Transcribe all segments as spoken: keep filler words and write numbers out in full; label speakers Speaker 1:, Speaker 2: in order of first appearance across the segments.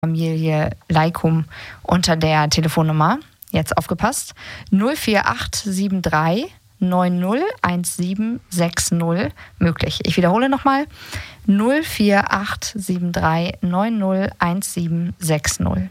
Speaker 1: Familie Leikum unter der Telefonnummer. Jetzt aufgepasst. null vier acht sieben drei neun null eins sieben sechs null möglich. Ich wiederhole nochmal. null vier acht sieben drei neun null eins sieben sechs null.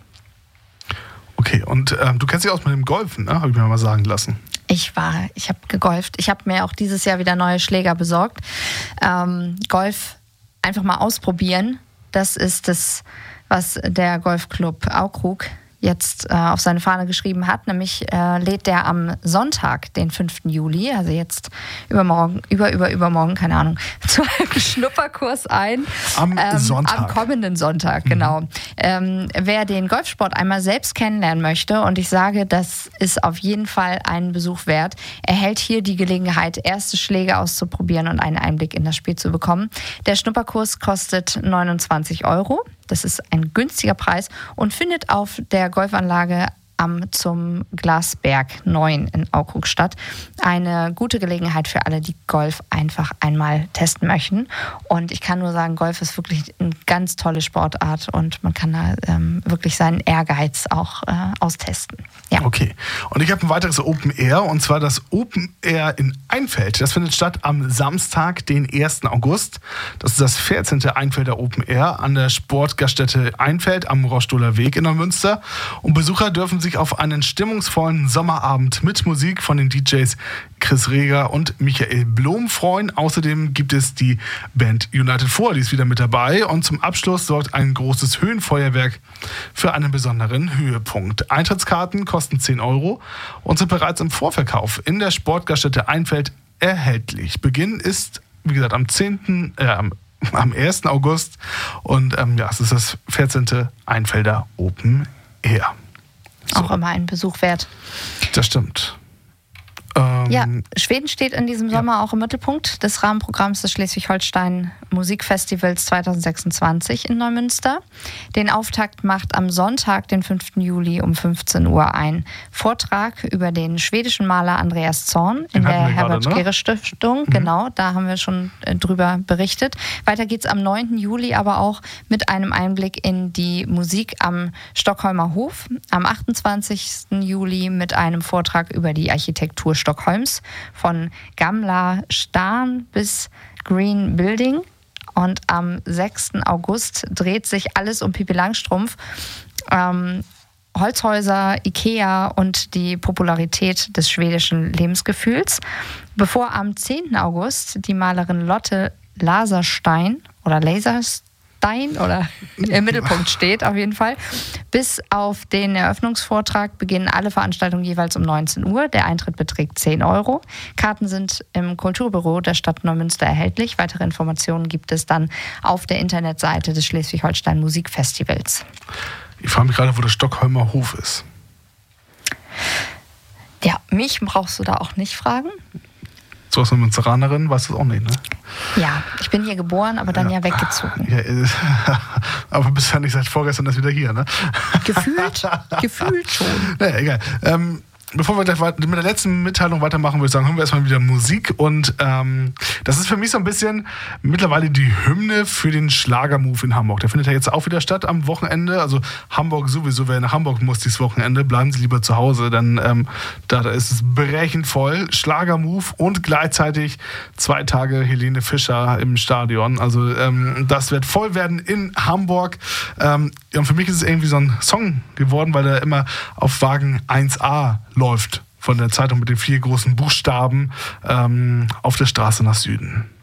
Speaker 2: Okay, und ähm, du kennst dich aus mit dem Golfen, ne? Habe ich mir mal sagen lassen.
Speaker 1: Ich war, ich habe gegolft. Ich habe mir auch dieses Jahr wieder neue Schläger besorgt. Ähm, Golf einfach mal ausprobieren. Das ist das, was der Golfclub Aukrug jetzt äh, auf seine Fahne geschrieben hat. Nämlich äh, lädt der am Sonntag, den fünften Juli, also jetzt übermorgen, über, über, übermorgen, keine Ahnung, zu einem Schnupperkurs ein.
Speaker 2: Am ähm, Sonntag.
Speaker 1: Am kommenden Sonntag, genau. Mhm. Ähm, wer den Golfsport einmal selbst kennenlernen möchte, und ich sage, das ist auf jeden Fall einen Besuch wert, erhält hier die Gelegenheit, erste Schläge auszuprobieren und einen Einblick in das Spiel zu bekommen. Der Schnupperkurs kostet neunundzwanzig Euro. Das ist ein günstiger Preis und findet auf der Golfanlage am zum Glasberg neun in Aukrug statt. Eine gute Gelegenheit für alle, die Golf einfach einmal testen möchten. Und ich kann nur sagen, Golf ist wirklich eine ganz tolle Sportart und man kann da ähm, wirklich seinen Ehrgeiz auch äh, austesten. Ja.
Speaker 2: Okay. Und ich habe ein weiteres Open Air, und zwar das Open Air in Einfeld. Das findet statt am Samstag, den ersten August. Das ist das vierzehnte Einfelder Open Air an der Sportgaststätte Einfeld am Rostohler Weg in Neumünster. Und Besucher dürfen sich auf einen stimmungsvollen Sommerabend mit Musik von den D Js Chris Reger und Michael Blom freuen. Außerdem gibt es die Band United Four, die ist wieder mit dabei. Und zum Abschluss sorgt ein großes Höhenfeuerwerk für einen besonderen Höhepunkt. Eintrittskarten kosten zehn Euro und sind bereits im Vorverkauf in der Sportgaststätte Einfeld erhältlich. Beginn ist, wie gesagt, am zehnten Äh, am, am ersten August. Und ähm, ja, es ist das vierzehnte Einfelder Open Air. So.
Speaker 1: Auch immer einen Besuch wert.
Speaker 2: Das stimmt. Ähm,
Speaker 1: ja, Schweden steht in diesem Sommer ja. auch im Mittelpunkt des Rahmenprogramms des Schleswig-Holstein Musikfestivals zwanzig sechsundzwanzig in Neumünster. Den Auftakt macht am Sonntag, den fünften Juli um fünfzehn Uhr ein Vortrag über den schwedischen Maler Andreas Zorn in der Herbert-Gehre-Stiftung. Mhm. Genau, da haben wir schon äh, drüber berichtet. Weiter geht's am neunten Juli aber auch mit einem Einblick in die Musik am Stockholmer Hof. Am achtundzwanzigsten Juli mit einem Vortrag über die Architektur Stockholms von Gamla Stan bis Green Building. Und am sechsten August dreht sich alles um Pippi Langstrumpf. Ähm, Holzhäuser, Ikea und die Popularität des schwedischen Lebensgefühls. Bevor am zehnten August die Malerin Lotte Laserstein oder Laserstein oder im Mittelpunkt steht auf jeden Fall. Bis auf den Eröffnungsvortrag beginnen alle Veranstaltungen jeweils um neunzehn Uhr. Der Eintritt beträgt zehn Euro. Karten sind im Kulturbüro der Stadt Neumünster erhältlich. Weitere Informationen gibt es dann auf der Internetseite des Schleswig-Holstein Musikfestivals.
Speaker 2: Ich frage mich gerade, wo der Stockholmer Hof ist.
Speaker 1: Ja, mich brauchst du da auch nicht fragen.
Speaker 2: So als eine Münsteranerin weißt du es auch nicht, ne?
Speaker 1: Ja, ich bin hier geboren, aber dann ja, ja weggezogen.
Speaker 2: Ja, aber bist ja nicht seit vorgestern erst wieder hier, ne?
Speaker 1: Gefühlt, gefühlt schon.
Speaker 2: Naja, egal. Ähm, Bevor wir gleich mit der letzten Mitteilung weitermachen, würde ich sagen, hören wir erstmal wieder Musik. Und ähm, das ist für mich so ein bisschen mittlerweile die Hymne für den Schlagermove in Hamburg. Der findet ja jetzt auch wieder statt am Wochenende. Also Hamburg sowieso, wer nach Hamburg muss dieses Wochenende, bleiben Sie lieber zu Hause. Denn ähm, da, da ist es brechend voll. Schlagermove und gleichzeitig zwei Tage Helene Fischer im Stadion. Also ähm, das wird voll werden in Hamburg. Ähm, ja, und für mich ist es irgendwie so ein Song geworden, weil der immer auf Wagen eins a läuft von der Zeitung mit den vier großen Buchstaben ähm, auf der Straße nach Süden.